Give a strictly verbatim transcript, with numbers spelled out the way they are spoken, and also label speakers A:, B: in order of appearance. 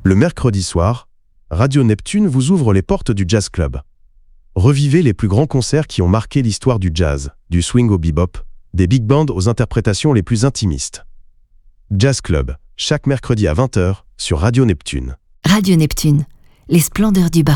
A: Le mercredi soir, Radio Neptune vous ouvre les portes du Jazz Club. Revivez les plus grands concerts qui ont marqué l'histoire du jazz, du swing au bebop, des big bands aux interprétations les plus intimistes. Jazz Club, chaque mercredi à vingt heures sur Radio Neptune.
B: Radio Neptune, les splendeurs du bar.